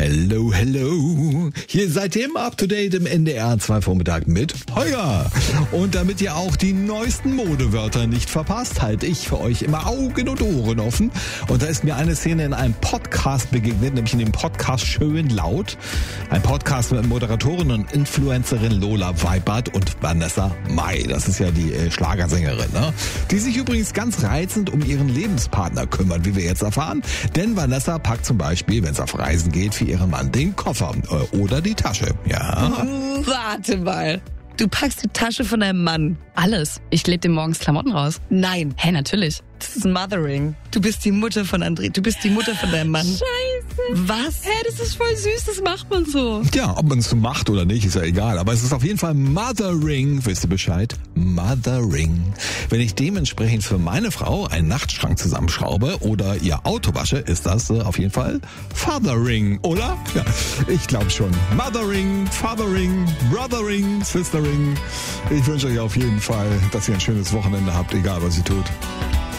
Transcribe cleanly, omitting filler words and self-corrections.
Hello, hello. Hier seid ihr immer up to date im NDR 2 Vormittag mit Holger. Und damit ihr auch die neuesten Modewörter nicht verpasst, halte ich für euch immer Augen und Ohren offen. Und da ist mir eine Szene in einem Podcast begegnet, nämlich in dem Podcast Schön Laut. Ein Podcast mit Moderatorin und Influencerin Lola Weibert und Vanessa Mai. Das ist ja die Schlagersängerin, ne? Die sich übrigens ganz reizend um ihren Lebenspartner kümmert, wie wir jetzt erfahren. Denn Vanessa packt zum Beispiel, wenn es auf Reisen geht, für ihren Mann den Koffer oder die Tasche. Ja. Warte mal. Du packst die Tasche von deinem Mann. Alles. Ich lebe dir morgens Klamotten raus. Nein. Hey, natürlich. Das ist Mothering. Du bist die Mutter von André. Du bist die Mutter von deinem Mann. Scheiße. Was? Hä, das ist voll süß. Das macht man so. Ja, ob man es so macht oder nicht, ist ja egal. Aber es ist auf jeden Fall Mothering. Wisst ihr Bescheid? Mothering. Wenn ich dementsprechend für meine Frau einen Nachtschrank zusammenschraube oder ihr Auto wasche, ist das auf jeden Fall Fathering, oder? Ja, ich glaube schon. Mothering, Fathering, Brothering, Sistering. Ich wünsche euch auf jeden Fall, dass ihr ein schönes Wochenende habt, egal was ihr tut.